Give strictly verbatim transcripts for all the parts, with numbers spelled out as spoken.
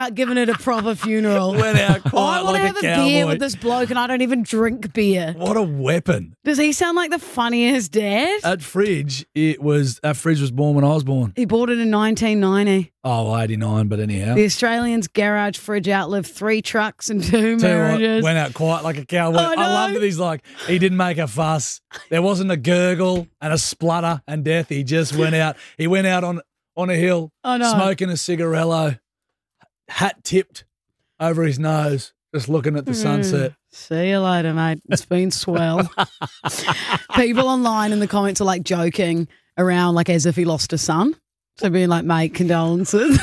out giving it a proper funeral. Went out quiet I want like to have a a, cowboy. beer with this bloke and I don't even drink beer. What a weapon. Does he sound like the funniest dad? At Fridge, it was, that Fridge was born when I was born. He bought it in nineteen ninety. Oh, eighty-nine, but anyhow. The Australian's garage fridge outlived three trucks and two Tell you what, marriages. went out quiet like a cowboy. I I, know. love that he's like, he didn't make a fuss. There wasn't a gurgle and a splutter and death. He just went out. He went out on, on a hill, I know. smoking a cigarello, hat tipped over his nose, just looking at the sunset. See you later, mate. It's been swell. People online in the comments are like joking around like as if he lost a son. So being like, mate, condolences.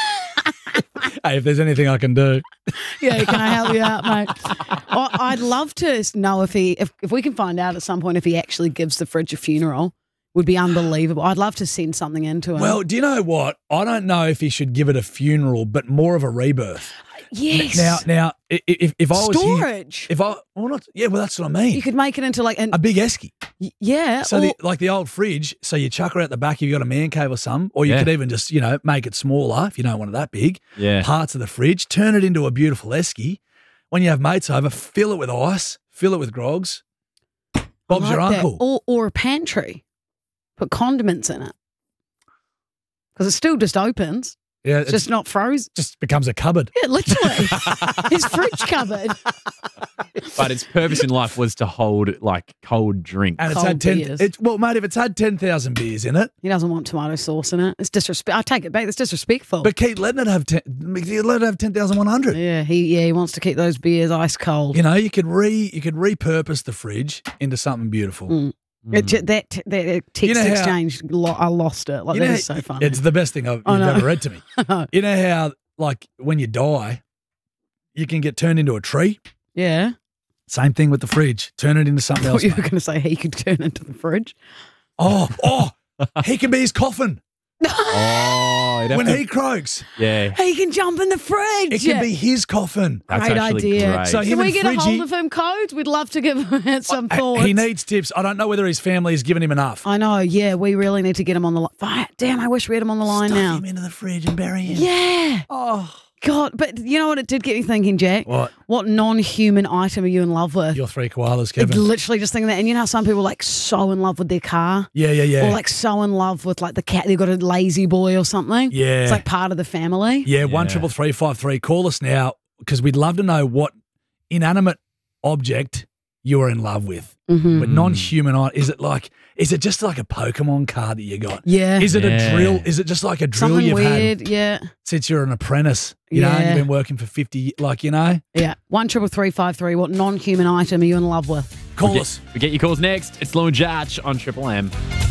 Hey, if there's anything I can do. Yeah, can I help you out, mate? I- I'd love to know if he, if, if we can find out at some point if he actually gives the fridge a funeral. Would be unbelievable. I'd love to send something into him. Well, do you know what? I don't know if he should give it a funeral, but more of a rebirth. yes. Now, now, i- if if I was here, Storage. if I, well, not, yeah, well, that's what I mean. You could make it into like an a big esky. y- yeah. So, or- the, like the old fridge, so you chuck her out the back if you've got a man cave or something, or you Yeah. could even just, you know, make it smaller if you don't want it that big. Yeah. Parts of the fridge, turn it into a beautiful esky. When you have mates over, fill it with ice, fill it with grogs. I Bob's like your that. uncle. Or, or a pantry. Put condiments in it. Because it still just opens. Yeah, It's just not frozen. just becomes a cupboard. Yeah, literally. His fridge cupboard. But its purpose in life was to hold like cold drinks. And it's Cold had ten. beers. It's, well, mate, if it's had ten thousand beers in it, He doesn't want tomato sauce in it. It's disrespect. I take it back. It's disrespectful. but keep letting it have ten. Let it have ten thousand one hundred. yeah, he yeah he wants to keep those beers ice cold. You know, you could re you could repurpose the fridge into something beautiful. Mm. It, ju- that that text You know how- exchange, lo- I lost it. Like You know that how- is so funny. It's the best thing I've, I you've know. ever read to me. I know. You know how, like, when you die, you can get turned into a tree? Yeah. Same thing with the fridge. Turn it into something I else. thought you were mate. going to say he could turn into the fridge. Oh, oh, he can be his coffin. Oh, it'd have When to- he croaks, yeah. He can jump in the fridge. it can be his coffin. That's Great actually idea. great. So Can him we and get a Fridgie- hold of him, Codes? We'd love to give him some Uh, thoughts. He needs tips. I don't know whether his family has given him enough. I know, yeah, we really need to get him on the line. Damn, I wish we had him on the line Stuff now. him into the fridge and bury him. Yeah. Oh. God, but you know what it did get me thinking, Jack? What? What non-human item are you in love with? Your three koalas, It's Kevin. literally just thinking that. And you know how some people are like so in love with their car? Yeah, yeah, yeah. Or like so in love with like the cat, they've got a lazy boy or something. Yeah. It's like part of the family. Yeah, one triple three five three. Call us now because we'd love to know what inanimate object you are in love with. Mhm. But non-human, i- is it like? Is it just like a Pokemon card that you got? Yeah. Is it Yeah. a drill? Is it just like a drill Something you've weird, had yeah. since you're an apprentice? You know, and Yeah. you've been working for fifty. Like you know, Yeah. One triple three five three. What non-human item are you in love with? call we get, us. We get your calls next. It's Lou and Jatch on Triple M.